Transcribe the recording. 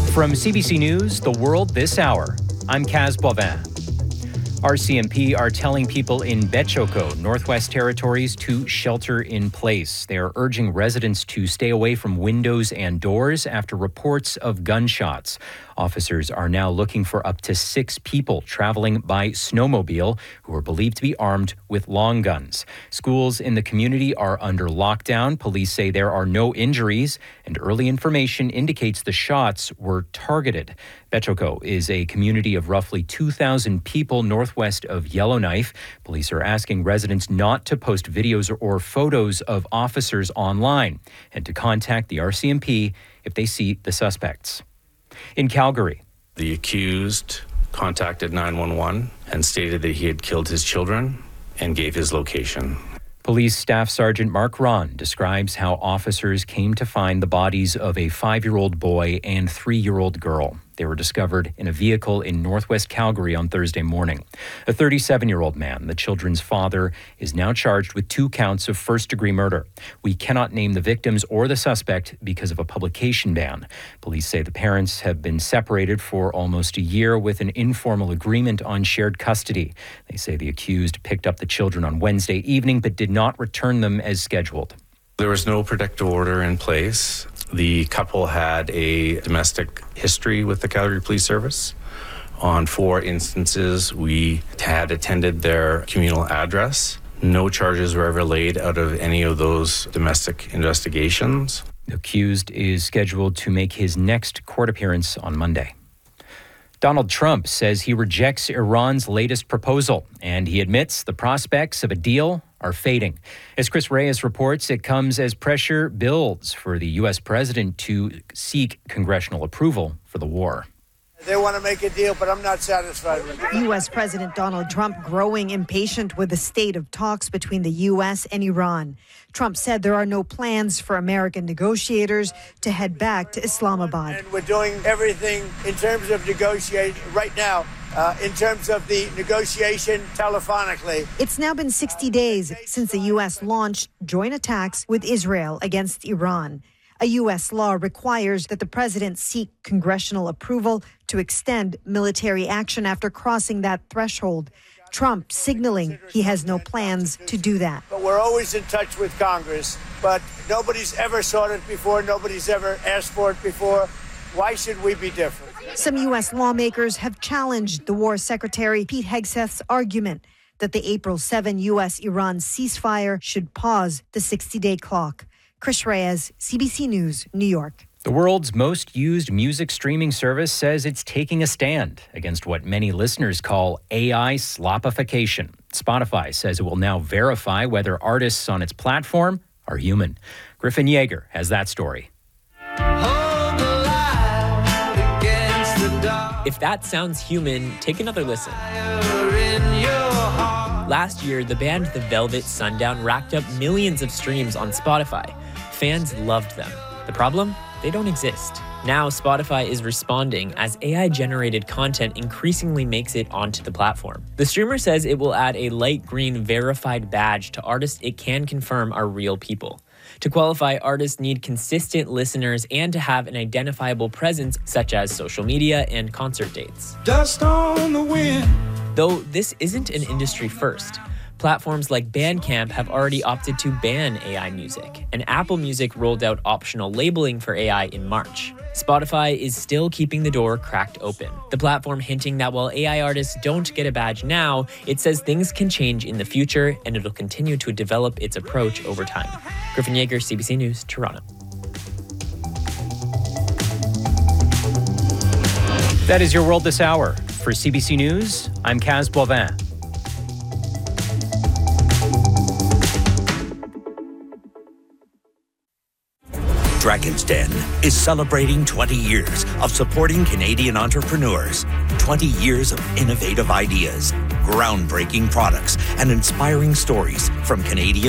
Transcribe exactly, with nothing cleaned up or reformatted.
From C B C News, The World This Hour, I'm Kaz Boivin. R C M P are telling people in Betchoko, Northwest Territories, to shelter in place. They are urging residents to stay away from windows and doors after reports of gunshots. Officers are now looking for up to six people traveling by snowmobile who are believed to be armed with long guns. Schools in the community are under lockdown. Police say there are no injuries, and early information indicates the shots were targeted. Betchoko is a community of roughly two thousand people northwest of Yellowknife. Police are asking residents not to post videos or photos of officers online and to contact the R C M P if they see the suspects. In Calgary, the accused contacted nine one one and stated that he had killed his children and gave his location. Police Staff Sergeant Mark Ron describes how officers came to find the bodies of a five-year-old boy and three-year-old girl. They were discovered in a vehicle in northwest Calgary on Thursday morning. A thirty-seven-year-old man, the children's father, is now charged with two counts of first-degree murder. We cannot name the victims or the suspect because of a publication ban. Police say the parents have been separated for almost a year with an informal agreement on shared custody. They say the accused picked up the children on Wednesday evening but did not return them as scheduled. There was no protective order in place. The couple had a domestic history with the Calgary Police Service. On four instances, we had attended their communal address. No charges were ever laid out of any of those domestic investigations. The accused is scheduled to make his next court appearance on Monday. Donald Trump says he rejects Iran's latest proposal, and he admits the prospects of a deal are fading. As Chris Reyes reports, it comes as pressure builds for the U S president to seek congressional approval for the war. They want to make a deal, but I'm not satisfied with it. U S President Donald Trump growing impatient with the state of talks between the U S and Iran. Trump said there are no plans for American negotiators to head back to Islamabad. And we're doing everything in terms of negotiating right now, uh, in terms of the negotiation telephonically. It's now been sixty days since the U S launched joint attacks with Israel against Iran. A U S law requires that the president seek congressional approval to extend military action after crossing that threshold. Trump signaling he has no plans to do that. But we're always in touch with Congress, but nobody's ever sought it before. Nobody's ever asked for it before. Why should we be different? Some U S lawmakers have challenged the War Secretary Pete Hegseth's argument that the April seventh U S-Iran ceasefire should pause the sixty-day clock. Chris Reyes, C B C News, New York. The world's most used music streaming service says it's taking a stand against what many listeners call A I slopification. Spotify says it will now verify whether artists on its platform are human. Griffin Yeager has that story. If that sounds human, take another listen. Last year, the band The Velvet Sundown racked up millions of streams on Spotify. Fans loved them. The problem? They don't exist. Now, Spotify is responding as A I-generated content increasingly makes it onto the platform. The streamer says it will add a light green verified badge to artists it can confirm are real people. To qualify, artists need consistent listeners and to have an identifiable presence, such as social media and concert dates. Dust on the wind. Though this isn't an industry first. Platforms like Bandcamp have already opted to ban A I music, and Apple Music rolled out optional labeling for A I in March. Spotify is still keeping the door cracked open. The platform hinting that while A I artists don't get a badge now, it says things can change in the future and it'll continue to develop its approach over time. Griffin Yeager, C B C News, Toronto. That is your World This Hour. For C B C News, I'm Kaz Boivin. Dragon's Den is celebrating twenty years of supporting Canadian entrepreneurs, twenty years of innovative ideas, groundbreaking products, and inspiring stories from Canadian